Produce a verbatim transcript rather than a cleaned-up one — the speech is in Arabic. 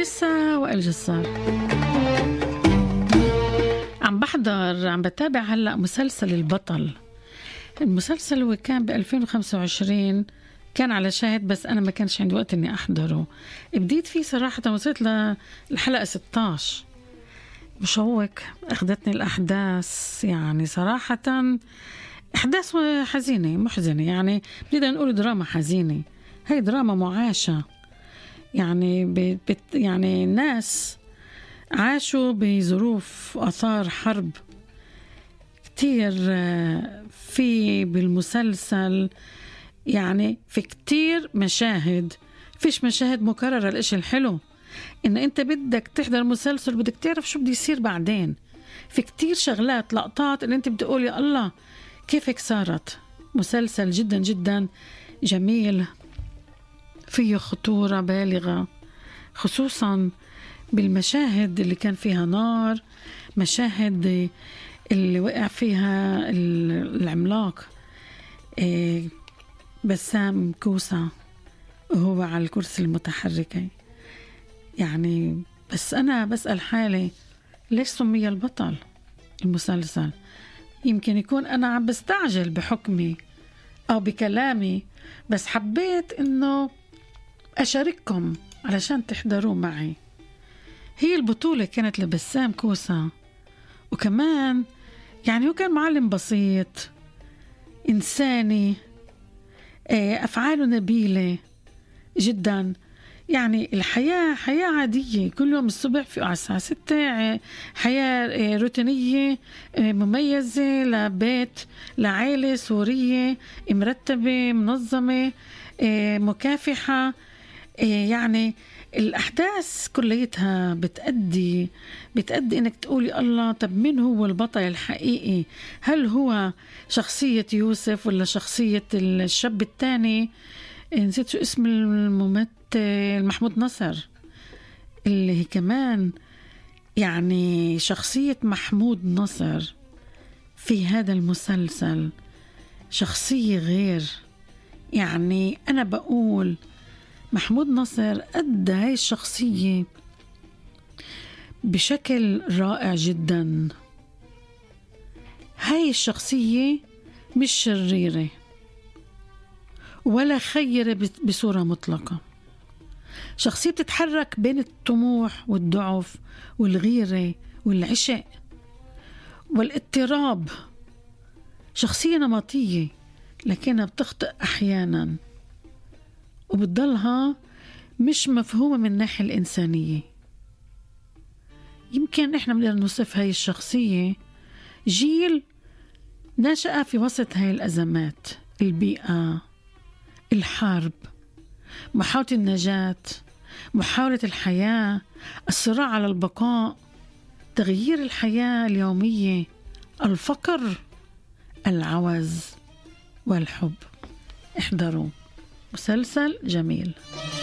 لسه وائل جسار عم بحضر عم بتابع هلأ مسلسل البطل. المسلسل هو كان ب ألفين وخمسة وعشرين، كان على شاهد بس أنا ما كانش عندي وقت إني أحضره. بديت فيه صراحة، وصلت للحلقة ستة عشر. مشوق، أخذتني الأحداث يعني صراحة أحداث حزينة محزنة، يعني بدنا نقول دراما حزينة. هي دراما معاشة، يعني بت يعني الناس عاشوا بظروف آثار حرب كتير. في بالمسلسل يعني في كتير مشاهد، فيش مشاهد مكررة. الاشي الحلو إن أنت بدك تحضر مسلسل بدك تعرف شو بده يصير بعدين. في كتير شغلات لقطات اللي أنت بدي أقول يا الله كيف هيك صارت. مسلسل جدا جدا جميل، فيه خطورة بالغة، خصوصا بالمشاهد اللي كان فيها نار، مشاهد اللي وقع فيها العملاق بسام كوسة وهو على الكرسي المتحركة. يعني بس أنا بسأل حالي ليش سمي البطل المسلسل؟ يمكن يكون أنا عم بستعجل بحكمي أو بكلامي، بس حبيت إنه أشارككم علشان تحضروا معي. هي البطولة كانت لبسام كوسة، وكمان يعني هو كان معلم بسيط إنساني، أفعاله نبيلة جدا. يعني الحياة حياة عادية، كل يوم الصبح في على الساعة ستة، حياة روتينية مميزة لبيت لعائلة سورية مرتبة منظمة مكافحة. يعني الأحداث كليتها بتأدي بتأدي إنك تقولي الله، طب مين هو البطل الحقيقي؟ هل هو شخصية يوسف ولا شخصية الشاب الثاني؟ نسيت شو اسم الممثل، محمود نصر، اللي هي كمان يعني شخصية محمود نصر في هذا المسلسل شخصية غير. يعني أنا بقول محمود نصر أدى هاي الشخصية بشكل رائع جدا. هاي الشخصية مش شريرة ولا خيرة بصورة مطلقة، شخصية بتتحرك بين الطموح والضعف والغيرة والعشق والاضطراب. شخصية نمطية لكنها بتخطئ أحيانا وبتضلها مش مفهومة من الناحية الإنسانية. يمكن إحنا بنقدر نوصف هاي الشخصية جيل نشأ في وسط هاي الأزمات، البيئة، الحرب، محاولة النجاة، محاولة الحياة، الصراع على البقاء، تغيير الحياة اليومية، الفقر، العوز والحب. احضروا مسلسل جميل.